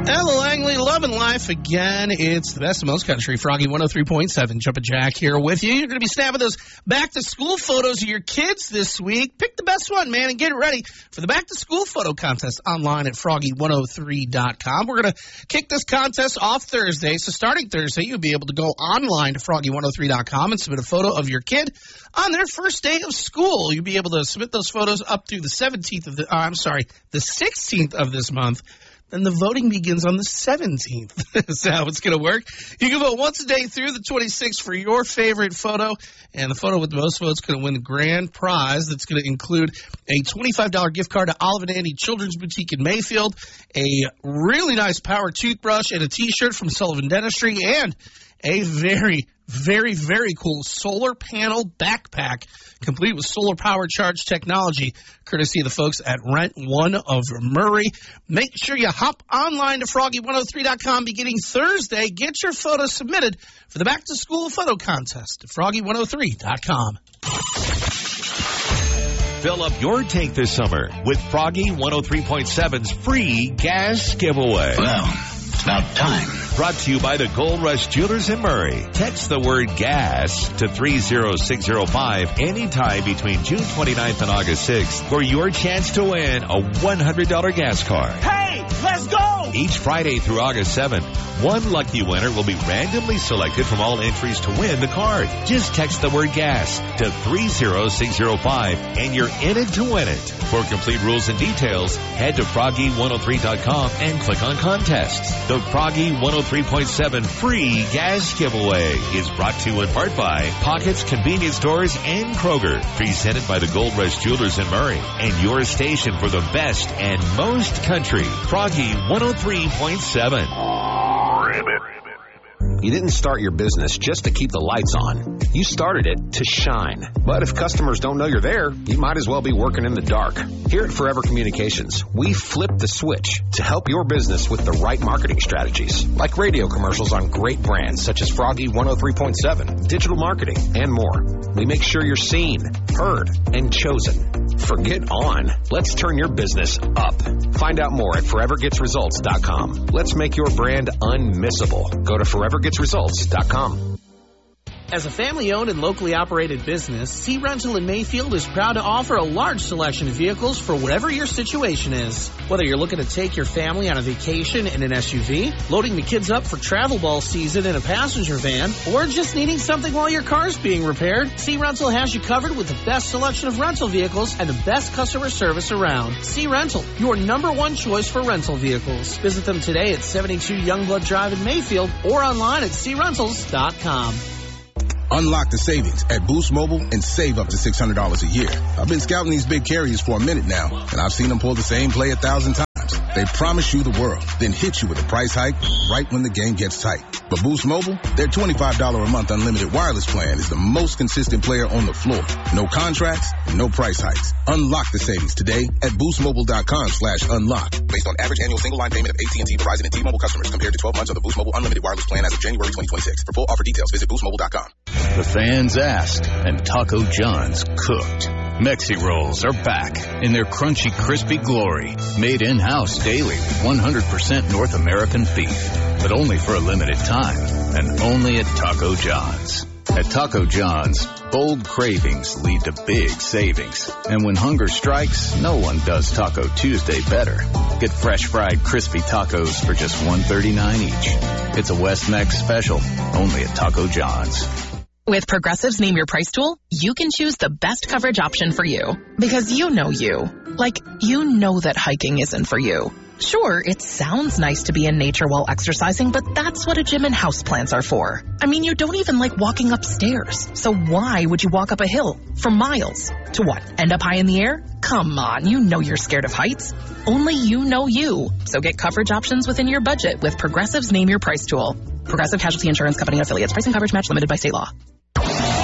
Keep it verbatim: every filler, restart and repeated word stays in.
Hello, Langley. Loving life again. It's the best of most country. Froggy one oh three point seven. Jumpin' Jack here with you. You're going to be snapping those back-to-school photos of your kids this week. Pick the best one, man, and get ready for the back-to-school photo contest online at froggy one oh three dot com. We're going to kick this contest off Thursday. So starting Thursday, you'll be able to go online to froggy one oh three dot com and submit a photo of your kid on their first day of school. You'll be able to submit those photos up through the seventeenth of the, uh, I'm sorry, the sixteenth of this month. Then the voting begins on the seventeenth. That's how it's going to work. You can vote once a day through the twenty-sixth for your favorite photo, and the photo with the most votes is going to win the grand prize. That's going to include a twenty-five dollars gift card to Olive and Andy Children's Boutique in Mayfield, a really nice power toothbrush, and a T-shirt from Sullivan Dentistry, and a very, very, very cool solar panel backpack complete with solar power charge technology, courtesy of the folks at Rent One of Murray. Make sure you hop online to froggy one oh three dot com beginning Thursday. Get your photo submitted for the back-to-school photo contest at froggy one oh three dot com. Fill up your tank this summer with Froggy one oh three point seven's free gas giveaway. Well, it's about time. Brought to you by the Gold Rush Jewelers in Murray. Text the word gas to three zero six zero five anytime between June twenty-ninth and August sixth for your chance to win a one hundred dollars gas card. Hey, let's go! Each Friday through August seventh, one lucky winner will be randomly selected from all entries to win the card. Just text the word gas to three zero six zero five and you're in it to win it. For complete rules and details, head to froggy one oh three dot com and click on contests. The Froggy one oh three point seven free gas giveaway is brought to you in part by Pockets Convenience Stores and Kroger. Presented by the Gold Rush Jewelers in Murray and your station for the best and most country. Froggy one oh three point seven. You didn't start your business just to keep the lights on. You started it to shine. But if customers don't know you're there, you might as well be working in the dark. Here at Forever Communications, we flip the switch to help your business with the right marketing strategies, like radio commercials on great brands such as Froggy one oh three point seven, digital marketing, and more. We make sure you're seen, heard, and chosen. Forget on. Let's turn your business up. Find out more at forever gets results dot com. Let's make your brand unmissable. Go to forever gets results dot com. As a family-owned and locally operated business, Sea Rental in Mayfield is proud to offer a large selection of vehicles for whatever your situation is. Whether you're looking to take your family on a vacation in an S U V, loading the kids up for travel ball season in a passenger van, or just needing something while your car's being repaired, Sea Rental has you covered with the best selection of rental vehicles and the best customer service around. Sea Rental, your number one choice for rental vehicles. Visit them today at seventy-two Youngblood Drive in Mayfield or online at sea rentals dot com. Unlock the savings at Boost Mobile and save up to six hundred dollars a year. I've been scouting these big carriers for a minute now, and I've seen them pull the same play a thousand times. They promise you the world, then hit you with a price hike right when the game gets tight. But Boost Mobile, their twenty-five dollars a month unlimited wireless plan is the most consistent player on the floor. No contracts, no price hikes. Unlock the savings today at boost mobile dot com slash unlock. Based on average annual single line payment of A T and T, Verizon, and T-Mobile customers compared to twelve months of the Boost Mobile unlimited wireless plan as of January twenty twenty-six. For full offer details, visit boost mobile dot com. The fans asked, and Taco John's cooked. Mexi Rolls are back in their crunchy, crispy glory. Made in-house daily with one hundred percent North American beef. But only for a limited time, and only at Taco John's. At Taco John's, bold cravings lead to big savings. And when hunger strikes, no one does Taco Tuesday better. Get fresh fried crispy tacos for just one thirty-nine each. It's a West Mex special, only at Taco John's. With Progressive's Name Your Price tool, you can choose the best coverage option for you. Because you know you. Like, you know that hiking isn't for you. Sure, it sounds nice to be in nature while exercising, but that's what a gym and houseplants are for. I mean, you don't even like walking upstairs. So why would you walk up a hill for miles? To what, end up high in the air? Come on, you know you're scared of heights. Only you know you. So get coverage options within your budget with Progressive's Name Your Price tool. Progressive Casualty Insurance Company and affiliates. Price and coverage match limited by state law.